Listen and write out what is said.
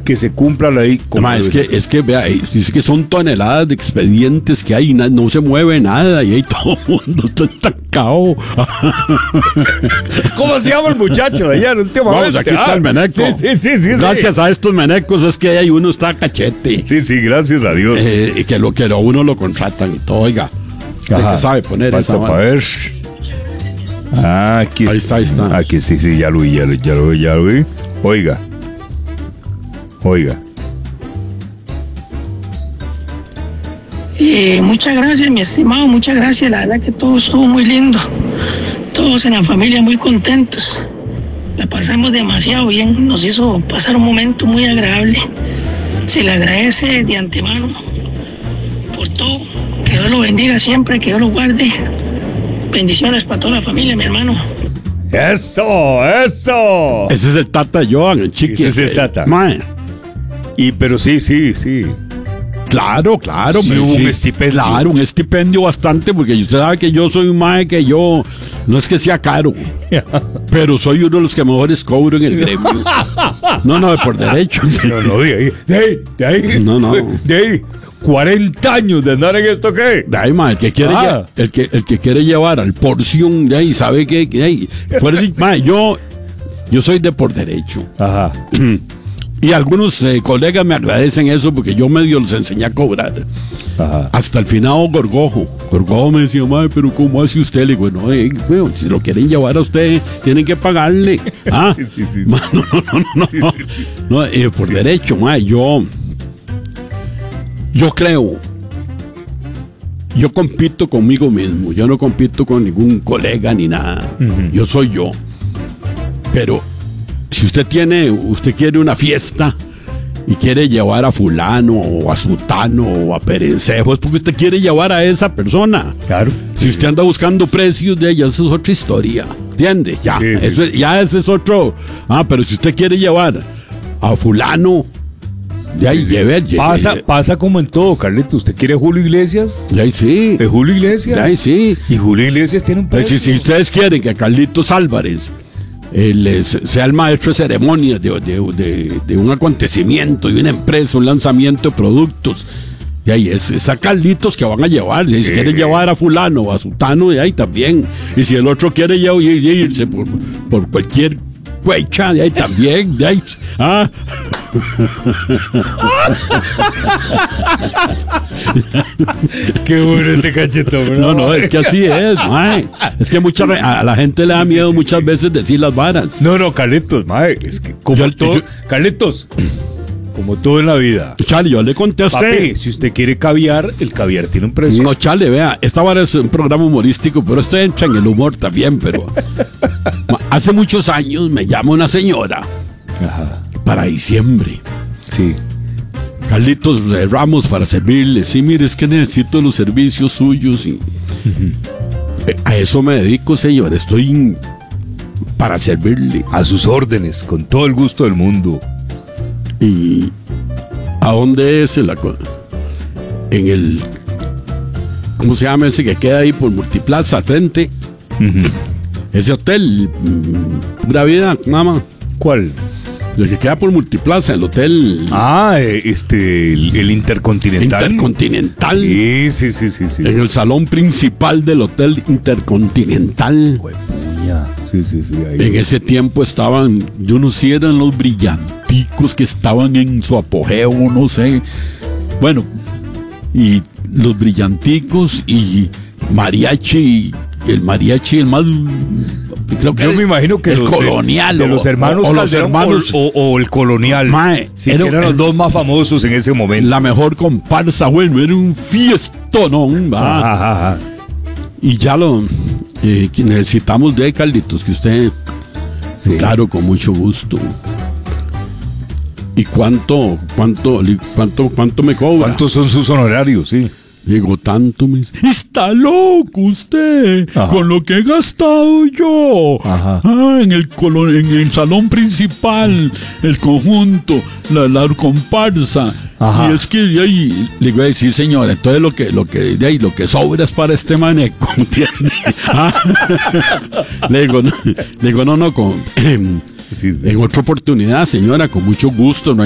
que se cumpla la ley. Es que vea, dice que son toneladas de expedientes que hay, no se mueve nada y ahí todo el mundo está estancado. ¿Cómo se llama el muchacho de allá últimamente? Vamos, aquí está el meneco. Sí. Gracias a estos menecos es que hay uno está cachete. Sí, gracias a Dios. Y que uno lo contratan y todo, oiga. Que sabe poner falta esa para ver. Aquí ahí está. Aquí sí, ya lo vi. Oiga. Muchas gracias, mi estimado, muchas gracias. La verdad que todo estuvo muy lindo. Todos en la familia muy contentos. La pasamos demasiado bien. Nos hizo pasar un momento muy agradable. Se le agradece de antemano por todo. Que Dios lo bendiga siempre, que Dios lo guarde. Bendiciones para toda la familia, mi hermano. ¡Eso! Ese es el Tata Joan, el chiqui. Ese es el Tata. Mae. Pero sí. Claro. Sí, hubo un estipendio. Claro, un estipendio bastante, porque usted sabe que yo soy un mae que yo no es que sea caro, pero soy uno de los que mejores cobro en el gremio. No, por derecho. No, de ahí. No. De ahí. 40 años de andar en esto, ¿qué? De ahí, mae, el que quiere llevar al porción, de ahí, sabe que de ahí. Por eso, mae, yo soy de por derecho. Ajá. Y algunos colegas me agradecen eso porque yo medio los enseñé a cobrar. Ajá. Hasta el final Gorgojo me decía, mae, pero ¿cómo hace usted? Le digo, no, si lo quieren llevar a usted, tienen que pagarle. Sí. Ma, no, por derecho, mae, yo creo, yo compito conmigo mismo, yo no compito con ningún colega ni nada. Uh-huh. Yo soy yo. Pero si usted quiere una fiesta y quiere llevar a fulano o a sutano o a perencejo, es porque usted quiere llevar a esa persona. Claro. Si usted anda buscando precios de ella, eso es otra historia. ¿Entiende? Ya, sí. Ese es otro. Pero si usted quiere llevar a fulano, de ahí lleve. Pasa como en todo, Carlito. ¿Usted quiere Julio Iglesias? De ahí sí. ¿De Julio Iglesias? De ahí sí. Y Julio Iglesias tiene un precio. Si ustedes quieren que Carlitos Álvarez sea el maestro de ceremonias de un acontecimiento, de una empresa, un lanzamiento de productos, de ahí es a Carlitos que van a llevar. Si quiere llevar a fulano o a sutano, de ahí también. Y si el otro quiere irse por cualquier cuecha, de ahí también, de ahí. Qué bueno este cachetón, ¿no? No, es que así es, mae. Es que a la gente le da miedo muchas veces decir las varas. No, Carlitos, mae, es que Carlitos, como todo en la vida. Chale, yo le conté a usted. Papi, si usted quiere caviar, el caviar tiene un precio. No, chale, vea, esta vara es un programa humorístico, pero esto entra en el humor también, pero hace muchos años me llama una señora. Ajá. Para diciembre. Sí. Carlitos Ramos, para servirle. Sí, mire, es que necesito los servicios suyos y a eso me dedico, señor. Estoy para servirle. A sus órdenes, con todo el gusto del mundo. ¿Y a dónde es en el ¿cómo se llama ese que queda ahí por Multiplaza al frente? Uh-huh. Ese hotel, pura vida, mamá. ¿Cuál? El que queda por Multiplaza, el hotel. El Intercontinental. Intercontinental. Sí. En el salón principal del Hotel Intercontinental. Sí. En ese tiempo estaban, yo no sé si eran los brillanticos que estaban en su apogeo, no sé. Bueno, y los brillanticos y mariachi, el más. Creo que yo me imagino que el colonial de los hermanos o el colonial, mae, sí, eran los dos más famosos en ese momento. La mejor comparsa, bueno, era un fiestón. Ajá. Y ya necesitamos de Carlitos, que usted, sí. Claro, con mucho gusto. ¿Y cuánto me cobra? ¿Cuántos son sus honorarios? Sí. Digo, tanto me... ¡Está loco usted! Ajá. Con lo que he gastado yo. Ajá. En el salón principal, el conjunto, la comparsa. Ajá. Y es que ahí le voy a decir, señora, entonces lo que sobra es para este maneco, ¿entiende? Le digo, no, en otra oportunidad, señora, con mucho gusto, no hay